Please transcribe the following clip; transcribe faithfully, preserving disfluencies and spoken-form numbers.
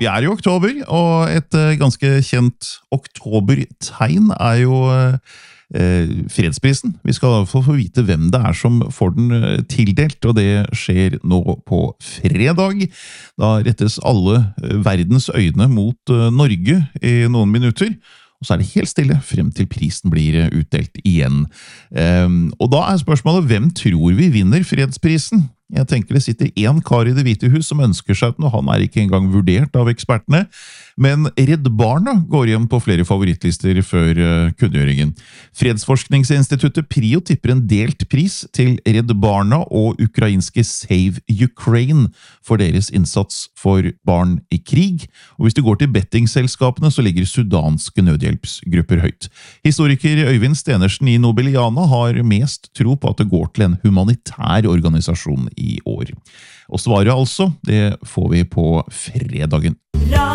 Vi er i oktober, og et eh, ganske kjent oktobertegn er jo eh, fredsprisen. Vi skal i hvert fall få vite hvem det er som får den eh, tildelt, og det skjer nå på fredag. Da rettes alle eh, verdens øyne mot eh, Norge i noen minutter, og så er det helt stille frem til prisen blir eh, utdelt igjen. Ehm, og da er spørsmålet, hvem tror vi vinner fredsprisen? Jeg tenker det sitter en kar i Det hvite hus som ønsker seg den, og han er ikke engang vurdert av ekspertene. Men Redd Barna går hjem på flere favorittlister før uh, kunngjøringen. Fredsforskningsinstituttet PRIO tipper en delt pris til Redd Barna og ukrainske Save Ukraine for deres innsats for barn i krig. Og hvis du går til bettingselskapene, så ligger sudanske nødhjelpsgrupper høyt. Historiker Øyvind Stenersen i Nobeliana har mest tro på at det går til en humanitær organisasjon i år. Og svaret altså, det får vi på fredagen.